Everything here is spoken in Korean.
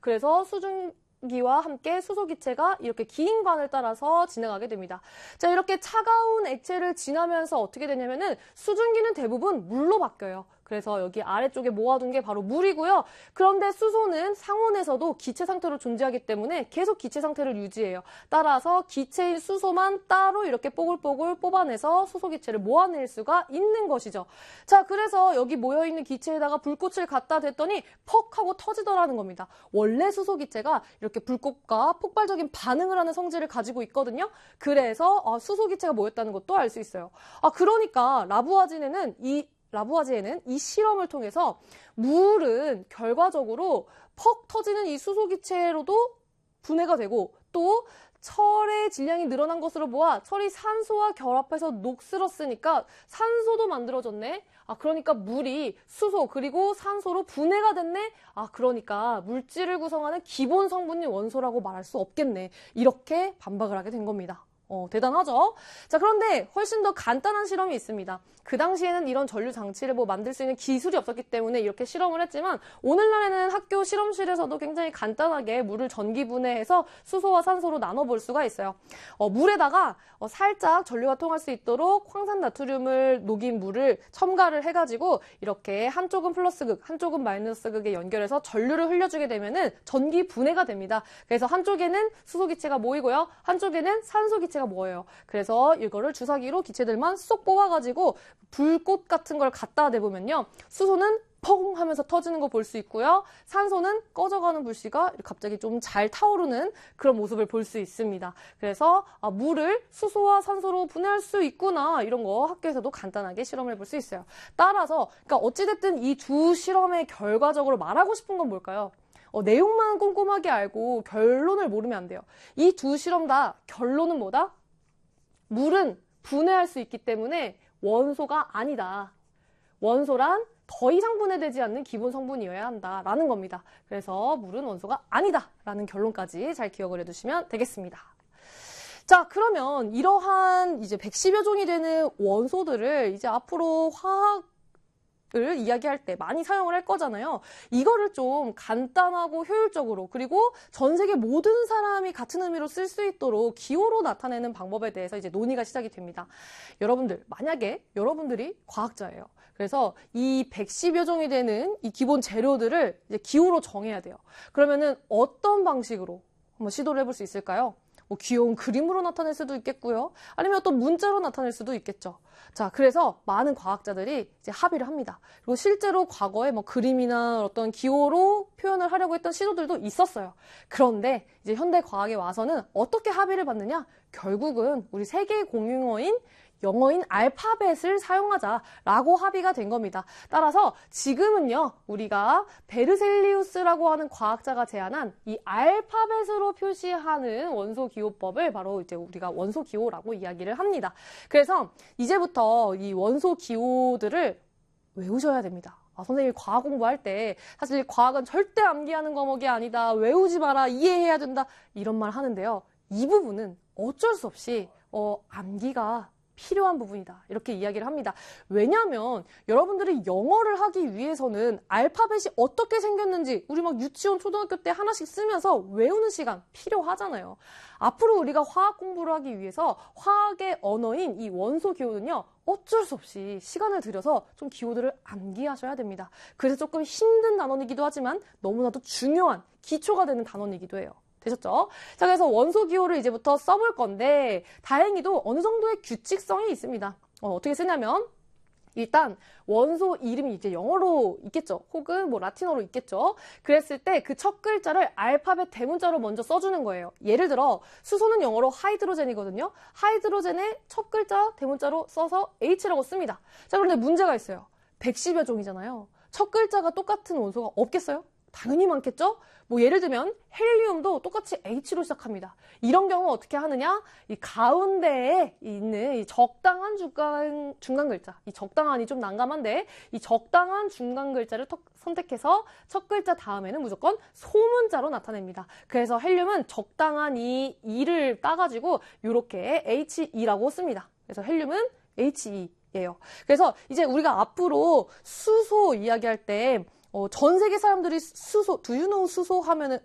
그래서 수증기와 함께 수소기체가 이렇게 긴 관을 따라서 지나가게 됩니다. 자, 이렇게 차가운 액체를 지나면서 어떻게 되냐면은 수증기는 대부분 물로 바뀌어요. 그래서 여기 아래쪽에 모아둔 게 바로 물이고요. 그런데 수소는 상온에서도 기체 상태로 존재하기 때문에 계속 기체 상태를 유지해요. 따라서 기체인 수소만 따로 이렇게 뽀글뽀글 뽑아내서 수소기체를 모아낼 수가 있는 것이죠. 자, 그래서 여기 모여있는 기체에다가 불꽃을 갖다 댔더니 퍽 하고 터지더라는 겁니다. 원래 수소기체가 이렇게 불꽃과 폭발적인 반응을 하는 성질을 가지고 있거든요. 그래서 수소기체가 모였다는 것도 알 수 있어요. 그러니까 라부아지에는 이 실험을 통해서 물은 결과적으로 퍽 터지는 이 수소기체로도 분해가 되고 또 철의 질량이 늘어난 것으로 보아 철이 산소와 결합해서 녹슬었으니까 산소도 만들어졌네. 그러니까 물이 수소 그리고 산소로 분해가 됐네. 그러니까 물질을 구성하는 기본 성분이 원소라고 말할 수 없겠네. 이렇게 반박을 하게 된 겁니다. 대단하죠? 자, 그런데 훨씬 더 간단한 실험이 있습니다. 그 당시에는 이런 전류 장치를 만들 수 있는 기술이 없었기 때문에 이렇게 실험을 했지만 오늘날에는 학교 실험실에서도 굉장히 간단하게 물을 전기 분해해서 수소와 산소로 나눠볼 수가 있어요. 물에다가 살짝 전류가 통할 수 있도록 황산 나트륨을 녹인 물을 첨가를 해가지고 이렇게 한쪽은 플러스 극, 한쪽은 마이너스 극에 연결해서 전류를 흘려주게 되면은 전기 분해가 됩니다. 그래서 한쪽에는 수소기체가 모이고요. 한쪽에는 산소기체가 모여요. 그래서 이거를 주사기로 기체들만 쏙 뽑아가지고 불꽃 같은 걸 갖다 대보면요. 수소는 펑 하면서 터지는 거 볼 수 있고요. 산소는 꺼져가는 불씨가 갑자기 좀 잘 타오르는 그런 모습을 볼 수 있습니다. 그래서 물을 수소와 산소로 분해할 수 있구나 이런 거 학교에서도 간단하게 실험을 해볼 수 있어요. 따라서 그러니까 어찌됐든 이 두 실험의 결과적으로 말하고 싶은 건 뭘까요? 내용만 꼼꼼하게 알고 결론을 모르면 안 돼요. 이 두 실험 다 결론은 뭐다? 물은 분해할 수 있기 때문에 원소가 아니다. 원소란 더 이상 분해되지 않는 기본 성분이어야 한다라는 겁니다. 그래서 물은 원소가 아니다라는 결론까지 잘 기억을 해두시면 되겠습니다. 자, 그러면 이러한 이제 110여 종이 되는 원소들을 이제 앞으로 화학을 이야기할 때 많이 사용을 할 거잖아요. 이거를 좀 간단하고 효율적으로 그리고 전 세계 모든 사람이 같은 의미로 쓸 수 있도록 기호로 나타내는 방법에 대해서 이제 논의가 시작이 됩니다. 여러분들, 만약에 여러분들이 과학자예요. 그래서 이 110여 종이 되는 이 기본 재료들을 이제 기호로 정해야 돼요. 그러면은 어떤 방식으로 한번 시도를 해볼 수 있을까요? 귀여운 그림으로 나타낼 수도 있겠고요. 아니면 또 문자로 나타낼 수도 있겠죠. 자, 그래서 많은 과학자들이 이제 합의를 합니다. 그리고 실제로 과거에 그림이나 어떤 기호로 표현을 하려고 했던 시도들도 있었어요. 그런데 이제 현대 과학에 와서는 어떻게 합의를 받느냐? 결국은 우리 세계 공용어인 영어인 알파벳을 사용하자라고 합의가 된 겁니다. 따라서 지금은요, 우리가 베르셀리우스라고 하는 과학자가 제안한 이 알파벳으로 표시하는 원소기호법을 바로 이제 우리가 원소기호라고 이야기를 합니다. 그래서 이제부터 이 원소기호들을 외우셔야 됩니다. 선생님이 과학 공부할 때 사실 과학은 절대 암기하는 과목이 아니다. 외우지 마라. 이해해야 된다. 이런 말 하는데요. 이 부분은 어쩔 수 없이 암기가 필요한 부분이다. 이렇게 이야기를 합니다. 왜냐하면 여러분들이 영어를 하기 위해서는 알파벳이 어떻게 생겼는지 우리 유치원, 초등학교 때 하나씩 쓰면서 외우는 시간 필요하잖아요. 앞으로 우리가 화학 공부를 하기 위해서 화학의 언어인 이 원소 기호는요. 어쩔 수 없이 시간을 들여서 좀 기호들을 암기하셔야 됩니다. 그래서 조금 힘든 단원이기도 하지만 너무나도 중요한 기초가 되는 단원이기도 해요. 되셨죠? 자, 그래서 원소 기호를 이제부터 써볼 건데 다행히도 어느 정도의 규칙성이 있습니다. 어떻게 쓰냐면 일단 원소 이름이 이제 영어로 있겠죠. 혹은 라틴어로 있겠죠. 그랬을 때 그 첫 글자를 알파벳 대문자로 먼저 써주는 거예요. 예를 들어 수소는 영어로 하이드로젠이거든요. 하이드로젠의 첫 글자 대문자로 써서 H라고 씁니다. 자, 그런데 문제가 있어요. 110여 종이잖아요. 첫 글자가 똑같은 원소가 없겠어요? 당연히 많겠죠? 예를 들면 헬리움도 똑같이 H로 시작합니다. 이런 경우 어떻게 하느냐? 이 가운데에 있는 이 적당한 중간 글자, 이 적당한이 좀 난감한데 이 적당한 중간 글자를 선택해서 첫 글자 다음에는 무조건 소문자로 나타냅니다. 그래서 헬륨은 적당한 이 E를 따가지고 이렇게 HE라고 씁니다. 그래서 헬륨은 HE예요. 그래서 이제 우리가 앞으로 수소 이야기할 때 전 세계 사람들이 수소, do you know 수소 하면은